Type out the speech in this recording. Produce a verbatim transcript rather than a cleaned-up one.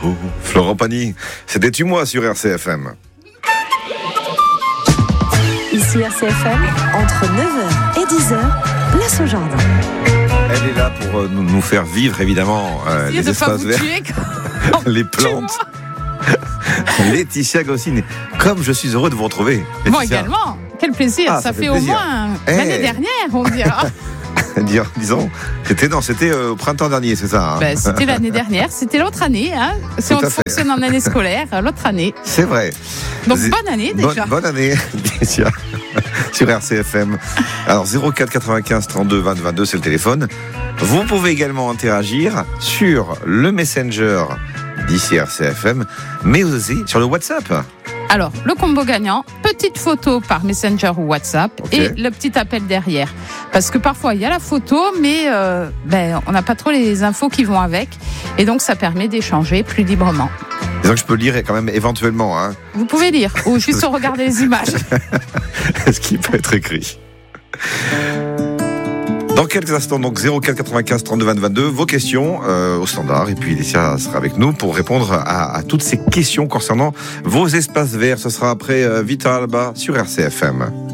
vous, Florent Pagny. C'était Tu moi sur R C F M. Ici R C F M, entre neuf heures et dix heures, place au jardin. Elle est là pour euh, nous, nous faire vivre, évidemment, euh, les espaces verts, les plantes. Laetitia Goscinny, comme je suis heureux de vous retrouver. Laetitia. Moi également, quel plaisir, ah, ça, ça fait, fait au moins hey. l'année dernière, on dira. Disons, c'était, non, c'était euh, au printemps dernier, c'est ça hein. Ben, c'était l'année dernière, c'était l'autre année. Hein. Si on fonctionne en année scolaire, l'autre année. C'est vrai. Donc C'est... bonne année déjà. Bonne, bonne année, Laetitia, sur R C F M. Alors zéro quatre quatre-vingt-quinze trente-deux vingt vingt-deux, c'est le téléphone. Vous pouvez également interagir sur le Messenger d'ici R C F M, mais aussi sur le WhatsApp. Alors, le combo gagnant, petite photo par Messenger ou WhatsApp okay. et le petit appel derrière. Parce que parfois, il y a la photo, mais euh, ben, on n'a pas trop les infos qui vont avec. Et donc, ça permet d'échanger plus librement. Donc, je peux lire quand même éventuellement. Hein. Vous pouvez lire, ou juste regarder les images. Ce qui peut être écrit. Dans quelques instants, donc zéro quatre quatre-vingt-quinze trente-deux vingt vingt-deux, vos questions euh, au standard. Et puis Laetitia sera avec nous pour répondre à, à toutes ces questions concernant vos espaces verts. Ce sera après euh, Vita Alba sur R C F M.